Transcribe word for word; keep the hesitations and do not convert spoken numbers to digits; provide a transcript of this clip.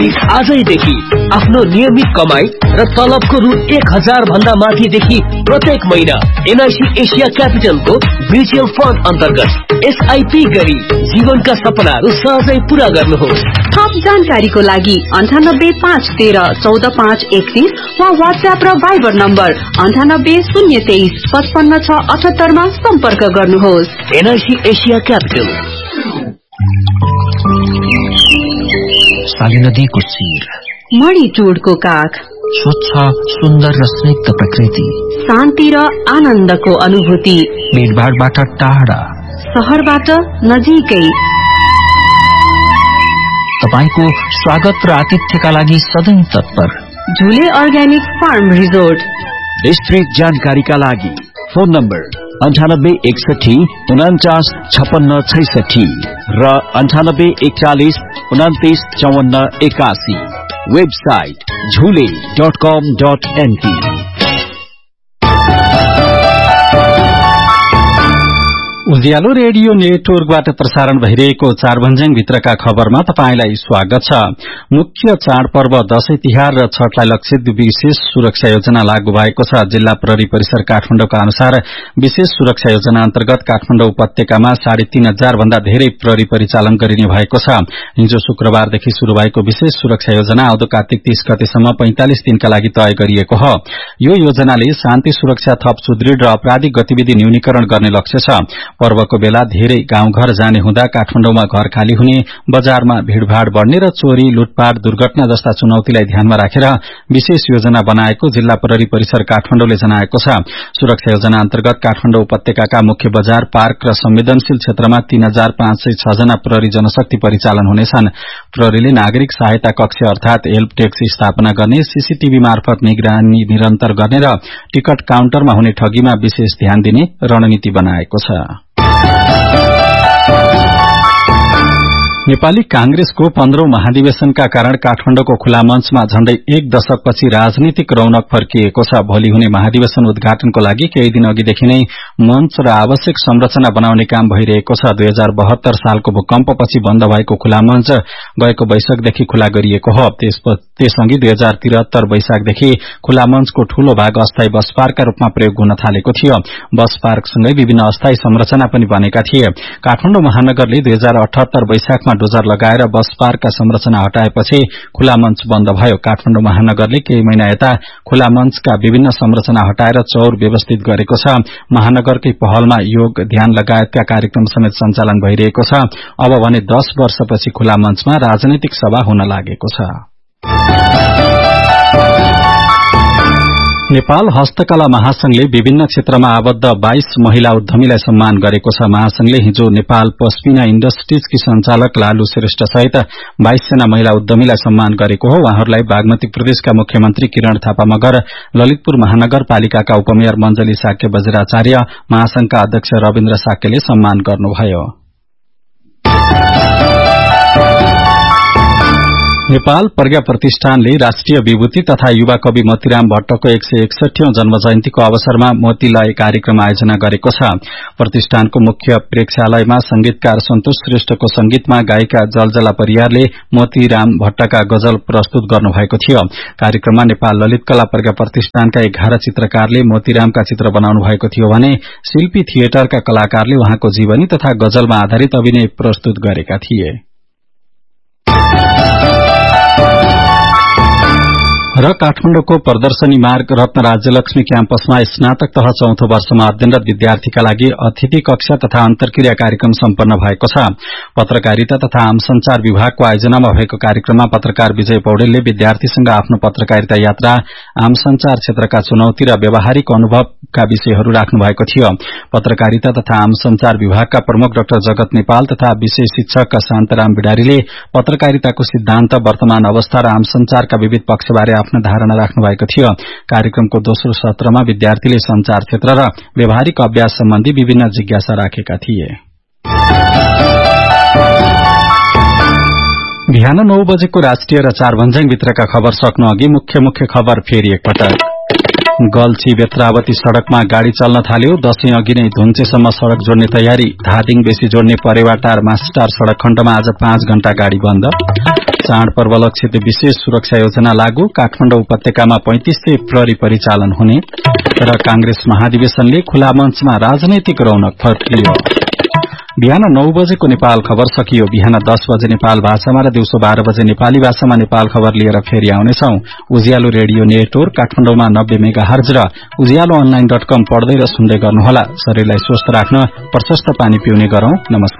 आजैदेखि आफ्नो नियमित कमाई र तलबको रु एक हजार भन्दा माथिदेखि प्रत्येक महिना एनआईसी एशिया क्यापिटलको म्युचुअल फन्ड अन्तर्गत एसआईपी गरी जीवनका सपनाहरू सहजै पूरा गर्नुहोस्। थप जानकारीको लागि अन्ठानब्बे पाँच तेह्र चौध पाँच एकतीस वा व्हाट्सएप र भाइबर नम्बर अन्ठानब्बे शून्य तेइस पचपन्न छ अठहत्तरमा सम्पर्क गर्नुहोस्। NIC Asia capital. साली नदीको शिर, मणिटुडको काख, स्वच्छ सुन्दर र स्निग्ध प्रकृति, शान्ति र आनन्दको अनुभूति, भीडभाडबाट टाढा, शहरबाट नजिकै। तपाईको स्वागत र आतिथ्यका लागि सधैं तत्पर झुले अर्ग्यानिक फार्म रिजोर्ट। विस्तृत जानकारीका लागि फोन नम्बर अन्ठानब्बे एकसठी उनाचास छपन्न छैसठी र अन्ठानब्बे एकचालिस उनातिस चौवन्न एकासी। वेबसाइट झुले डट कम डट एनपी। उज्यालो रेडियो नेटवर्कबाट प्रसारण भइरहेको चारभन्ज्याङ भित्रका खबरमा तपाईंलाई स्वागत छ। मुख्य चाडपर्व दशैं तिहार र छठलाई लक्षित विशेष सुरक्षा योजना लागू भएको छ। जिल्ला प्रहरी परिसर काठमाडौँका अनुसार विशेष सुरक्षा योजना अन्तर्गत काठमाडौँ उपत्यकामा साढे तीन हजार भन्दा धेरै प्रहरी परिचालन गरिने भएको छ। हिजो शुक्रबारदेखि शुरू भएको विशेष सुरक्षा योजना आउँदो कार्तिक तीस गतेसम्म पैंतालिस दिनका लागि तय गरिएको हो। यो योजनाले शान्ति सुरक्षा थप सुदृढ़ र आपराधिक गतिविधि न्यूनीकरण गर्ने लक्ष्य छ। पर्वको बेला धेरै गाउँघर जाने हुँदा काठमाडौँमा घर खाली हुने, बजारमा भीड़भाड़ बढ़ने र चोरी लुटपाट दुर्घटना जस्ता चुनौतीलाई ध्यानमा राखेर विशेष योजना बनाएको जिल्ला प्रहरी परिसर काठमाडौँले जनाएको छ। सुरक्षा योजना अन्तर्गत काठमाडौँ उपत्यकाका मुख्य बजार, पार्क र संवेदनशील क्षेत्रमा तीन हजार पाँच सय छ जना प्रहरी जनशक्ति परिचालन हुनेछन्। प्रहरीले नागरिक सहायता कक्ष अर्थात हेल्प डेस्क स्थापना गर्ने, सीसीटीभी मार्फत निगरानी निरन्तर गर्ने र टिकट काउन्टरमा हुने ठगीमा विशेष ध्यान दिने रणनीति बनाएको छ। नेपाली कांग्रेसको पन्ध्रौं महाधिवेशनका कारण काठमाडौँको खुला मञ्चमा झण्डै एक दशकपछि राजनीतिक रौनक फर्किएको छ। भोलि हुने महाधिवेशन उद्घाटनको लागि केही दिन अघिदेखि नै मञ्च र आवश्यक संरचना बनाउने काम भइरहेको छ। दुई हजार बहत्तर सालको भूकम्पपछि बन्द भएको खुला मञ्च गएको वैशाखदेखि खुला गरिएको हो। त्यसअघि दुई हजार त्रिहत्तर वैशाखदेखि खुला मञ्चको ठूलो भाग अस्थायी बस पार्कका रूपमा प्रयोग हुन थालेको थियो। बस पार्कसँगै विभिन्न अस्थायी संरचना पनि बनेका थिए। काठमाडौँ महानगरले दुई हजार अठहत्तर वैशाखमा डोजर लगाएर बस पार्कका संरचना हटाएपछि खुला मञ्च बन्द भयो। काठमाडौँ महानगरले केही महिना यता खुला मञ्चका विभिन्न संरचना हटाएर चौर व्यवस्थित गरेको छ। महानगरकै पहलमा योग, ध्यान लगायतका कार्यक्रम समेत सञ्चालन भइरहेको छ। अब भने दश वर्षपछि खुला मञ्चमा राजनैतिक सभा हुन लागेको छ। नेपाल हस्तकला महासंघले विभिन्न क्षेत्रमा आबद्ध बाइस महिला उद्यमीलाई सम्मान गरेको छ। महासंघले हिजो नेपाल पश्मिना इण्डस्ट्रीजकी संचालक लालु श्रेष्ठ सहित बाइस जना महिला उद्यमीलाई सम्मान गरेको हो। उहाँहरूलाई बागमती प्रदेशका मुख्यमन्त्री किरण थापा मगर, ललितपुर महानगरपालिकाका उपमेयर मञ्जली साक्य बज्राचार्य, महासंघका अध्यक्ष रविन्द्र साक्यले सम्मान गर्नुभयो। नेपाल प्रज्ञा प्रतिष्ठानले राष्ट्रिय विभूति तथा युवा कवि मोतीराम भट्टको एक सय एकसठीऔं जन्म जयन्तीको अवसरमा मोतीलय कार्यक्रम आयोजना गरेको छ। प्रतिष्ठानको मुख्य प्रेक्षालयमा संगीतकार सन्तोष श्रेष्ठको संगीतमा गायिका जलजला परियारले मोतीराम भट्टका गजल प्रस्तुत गर्नुभएको थियो। कार्यक्रममा नेपाल ललित कला प्रज्ञा प्रतिष्ठानका एघार चित्रकारले मोतीरामका चित्र बनाउनु भएको थियो भने शिल्पी थिएटरका कलाकारले उहाँको जीवनी तथा गजलमा आधारित अभिनय प्रस्तुत गरेका थिए। र काठमाडौँको प्रदर्शनी मार्ग रत्न राज्यलक्ष्मी क्याम्पसमा स्नातक तह चौथो वर्षमा अध्ययनरत विद्यार्थीका लागि अतिथि कक्षा तथा अन्तर्क्रिया कार्यक्रम सम्पन्न भएको छ। पत्रकारिता तथा आम संचार विभागको आयोजनामा भएको कार्यक्रममा पत्रकार विजय पौडेलले विद्यार्थीसँग आफ्नो पत्रकारिता यात्रा, आम संचार क्षेत्रका चुनौती र व्यावहारिक अनुभवका विषयहरू राख्नु भएको थियो। पत्रकारिता तथा आम संचार विभागका प्रमुख डाक्टर जगत नेपाल तथा विषय शिक्षक शान्तराम बिडारीले पत्रकारिताको सिद्धान्त, वर्तमान अवस्था र आम संचारका विविध पक्षबारे आफ्नो धारणा राख्नु भएको थियो। कार्यक्रमको दोस्रो सत्रमा विद्यार्थीले संचार क्षेत्र र व्यावहारिक अभ्यास सम्बन्धी विभिन्न जिज्ञासा राखेका थिए। बिहान नौ बजेको राष्ट्रिय र चारभन्ज्याङ भित्रका खबर सक्नु अघि मुख्य मुख्य खबर फेरि एकपटक। गल्छी बेत्रावती सड़कमा गाड़ी चल्न थाल्यो। दशैं अघि नै धुन्चेसम्म सड़क जोड्ने तयारी। धादिङ बेसी जोड्ने परेवाटार मास्टार सड़क खण्डमा आज पाँच घण्टा गाड़ी बन्द। चाडपर्व लक्षित विशेष सुरक्षा योजना लागू, काठमाडौँ उपत्यकामा पैंतीस सय प्रहरी परिचालन हुने र कांग्रेस महाधिवेशनले खुला मञ्चमा राजनैतिक रौनक फर्कियो। बिहान नौ बजेको नेपाल खबर सकियो। बिहान दस बजे नेपाल भाषामा र दिउँसो बाह्र बजे नेपाली भाषामा नेपाल खबर लिएर फेरि आउनेछौं। उज्यालो रेडियो नेटवर्क काठमाडौँमा नब्बे मेगा हर्ज र उज्यालो अनलाइन डट कम पढ्दै र सुन्दै गर्नुहोला। शरीरलाई स्वस्थ राख्न प्रशस्त पानी पिउने गरौं। नमस्कार।